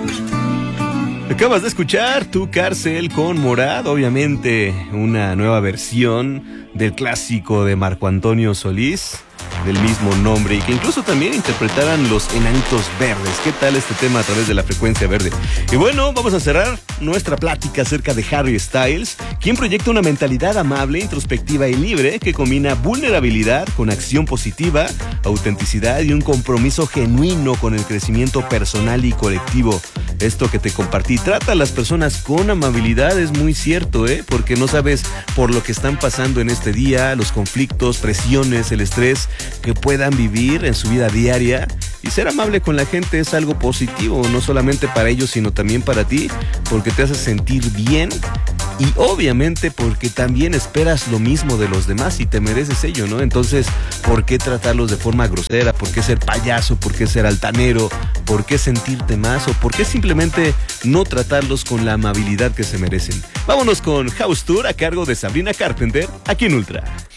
Acabas de escuchar Tu Cárcel con Morad, obviamente una nueva versión del clásico de Marco Antonio Solís, del mismo nombre, y que incluso también interpretaran Los Enanitos Verdes. ¿Qué tal este tema a través de la frecuencia verde? Y bueno, vamos a cerrar nuestra plática acerca de Harry Styles, quien proyecta una mentalidad amable, introspectiva y libre que combina vulnerabilidad con acción positiva, autenticidad y un compromiso genuino con el crecimiento personal y colectivo. Esto que te compartí, trata a las personas con amabilidad, es muy cierto, porque no sabes por lo que están pasando en este día, los conflictos, presiones, el estrés que puedan vivir en su vida diaria. Y ser amable con la gente es algo positivo, no solamente para ellos, sino también para ti, porque te hace sentir bien y obviamente porque también esperas lo mismo de los demás y te mereces ello, ¿no? Entonces, ¿por qué tratarlos de forma grosera? ¿Por qué ser payaso? ¿Por qué ser altanero? ¿Por qué sentirte más? ¿O por qué simplemente no tratarlos con la amabilidad que se merecen? Vámonos con House Tour a cargo de Sabrina Carpenter, aquí en Ultra.